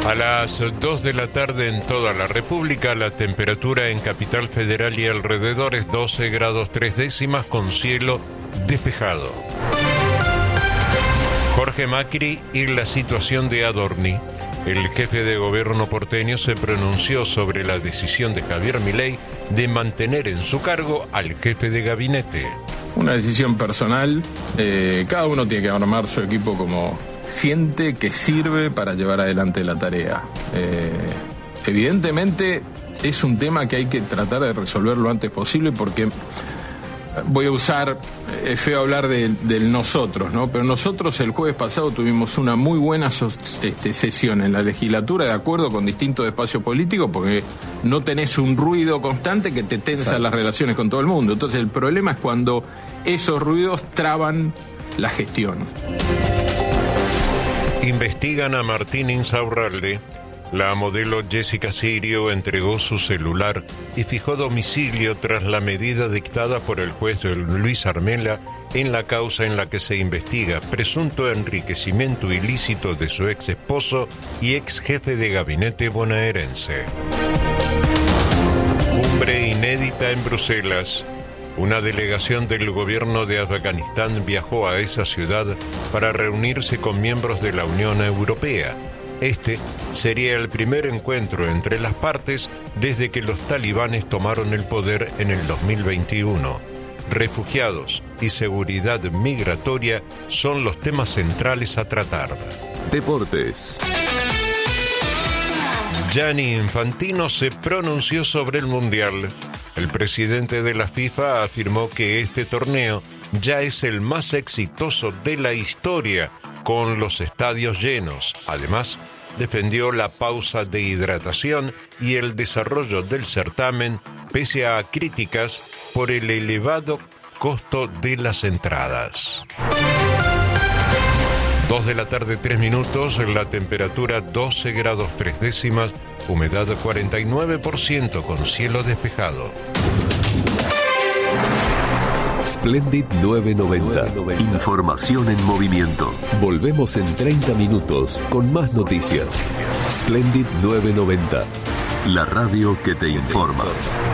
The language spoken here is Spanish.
A las 2 de la tarde en toda la República, la temperatura en Capital Federal y alrededores 12 grados 3 décimas con cielo despejado. Jorge Macri y la situación de Adorni. El jefe de gobierno porteño se pronunció sobre la decisión de Javier Milei de mantener en su cargo al jefe de gabinete. Una decisión personal, cada uno tiene que armar su equipo como siente que sirve para llevar adelante la tarea. Evidentemente es un tema que hay que tratar de resolver lo antes posible porque voy a usar, es feo hablar del nosotros, ¿no? Pero nosotros el jueves pasado tuvimos una muy buena sesión en la legislatura de acuerdo con distintos espacios políticos porque no tenés un ruido constante que te tensa las relaciones con todo el mundo. Entonces el problema es cuando esos ruidos traban la gestión. Investigan a Martín Insaurralde. La modelo Jessica Sirio entregó su celular y fijó domicilio tras la medida dictada por el juez Luis Armela en la causa en la que se investiga presunto enriquecimiento ilícito de su ex esposo y ex jefe de gabinete bonaerense. Cumbre inédita en Bruselas. Una delegación del gobierno de Afganistán viajó a esa ciudad para reunirse con miembros de la Unión Europea. Este sería el primer encuentro entre las partes desde que los talibanes tomaron el poder en el 2021. Refugiados y seguridad migratoria son los temas centrales a tratar. Deportes. Gianni Infantino se pronunció sobre el Mundial. El presidente de la FIFA afirmó que este torneo ya es el más exitoso de la historia, con los estadios llenos. Además, defendió la pausa de hidratación y el desarrollo del certamen, pese a críticas por el elevado costo de las entradas. 2 de la tarde, 3 minutos, la temperatura 12 grados 3 décimas, humedad 49% con cielo despejado. Splendid 990. Información en movimiento. Volvemos en 30 minutos con más noticias. Splendid 990. La radio que te informa.